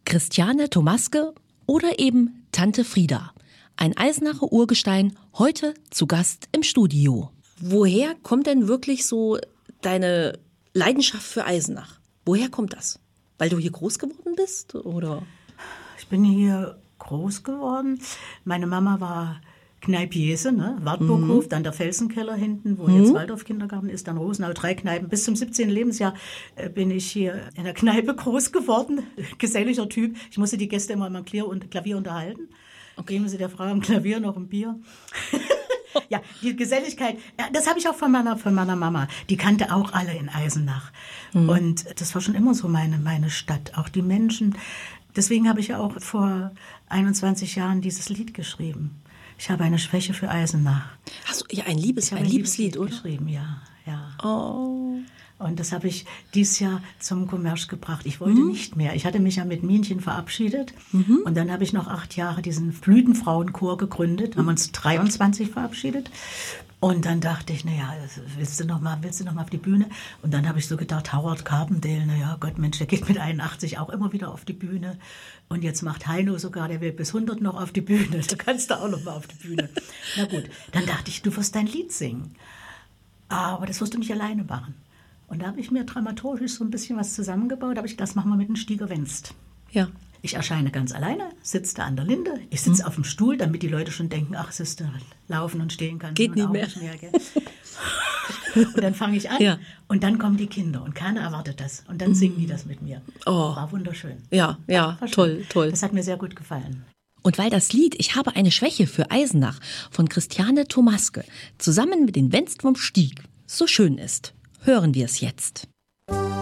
Christiane Thomaske oder eben Tante Frieda. Ein Eisenacher Urgestein, heute zu Gast im Studio. Woher kommt denn wirklich so deine Leidenschaft für Eisenach? Woher kommt das? Weil du hier groß geworden bist, oder? Ich bin hier groß geworden. Meine Mama war Kneipiese, ne? Wartburghof, dann der Felsenkeller hinten, wo jetzt Waldorf-Kindergarten ist, dann Rosenau, 3 Kneipen. Bis zum 17. Lebensjahr bin ich hier in der Kneipe groß geworden. Geselliger Typ. Ich musste die Gäste immer am Klavier unterhalten. Geben Sie der Frau am Klavier noch ein Bier. Ja, die Geselligkeit, ja, das habe ich auch von meiner Mama. Die kannte auch alle in Eisenach. Und das war schon immer so meine Stadt, auch die Menschen. Deswegen habe ich ja auch vor 21 Jahren dieses Lied geschrieben. Ich habe eine Schwäche für Eisenach. Hast du ja ein Liebeslied, oder? Geschrieben, ja. Oh. Und das habe ich dieses Jahr zum Commerce gebracht. Ich wollte nicht mehr. Ich hatte mich ja mit Minchen verabschiedet. Und dann habe ich noch 8 Jahre diesen Blütenfrauenchor gegründet. Haben uns 23 verabschiedet. Und dann dachte ich, naja, willst du noch mal auf die Bühne? Und dann habe ich so gedacht, Howard Carpendale, naja, Gott, Mensch, der geht mit 81 auch immer wieder auf die Bühne. Und jetzt macht Heino sogar, der will bis 100 noch auf die Bühne. Da kannst du auch noch mal auf die Bühne. Na gut, dann dachte ich, du wirst dein Lied singen. Aber das wirst du nicht alleine machen. Und da habe ich mir dramaturgisch so ein bisschen was zusammengebaut. Da habe ich, das machen wir mit dem Stieger Wenst. Ja. Ich erscheine ganz alleine, sitze da an der Linde. Ich sitze auf dem Stuhl, damit die Leute schon denken, ach, siehst du, laufen und stehen kann. Geht nicht mehr. Gell? Und dann fange ich an und dann kommen die Kinder und keiner erwartet das. Und dann singen die das mit mir. Oh. War wunderschön. Ja, war toll. Das hat mir sehr gut gefallen. Und weil das Lied Ich habe eine Schwäche für Eisenach von Christiane Thomaske zusammen mit den Wenst vom Stieg so schön ist, hören wir es jetzt.